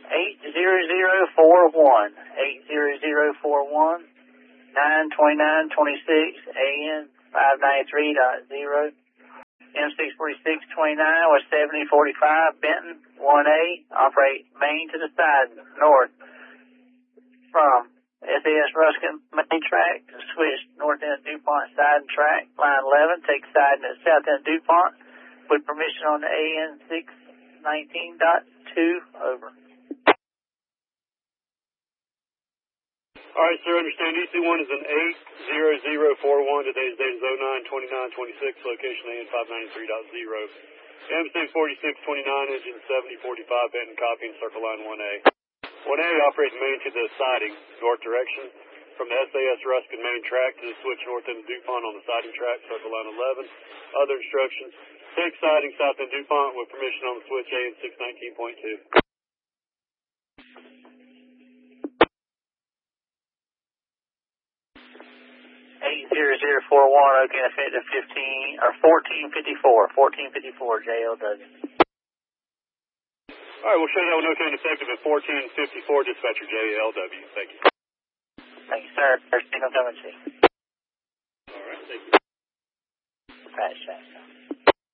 80041. 80041. 92926. AN 593.0. M64629 was 7045 Benton 1A. Operate main to the side north from SAS Ruskin main track to switch north end DuPont side track. Line 11 take side at south end DuPont with permission on the AN 619.2. Over. All right, sir, understand EC1 is an 80041. Today's date is 09/29/26. Location AN 593.0. M64629, engine 7045, Benton, copy, and circle line 1A. 1A operates main to the siding, north direction. From the SAS Ruskin main track to the switch north end DuPont on the siding track, circle line 11. Other instructions, take siding south end DuPont with permission on the switch AN 619.2. 80041, okay, effective 1454 JLW. All right, we'll show that one okay and effective at 1454, dispatcher JLW. Thank you. Thank you, sir. First thing I'm coming to. All right, thank you. Patch,